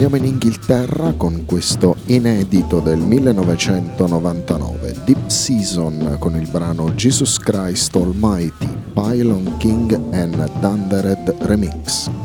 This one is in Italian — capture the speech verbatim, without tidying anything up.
Andiamo in Inghilterra con questo inedito del millenovecentonovantanove, Deep Season con il brano Jesus Christ Almighty, Pylon King and Thundered Remix.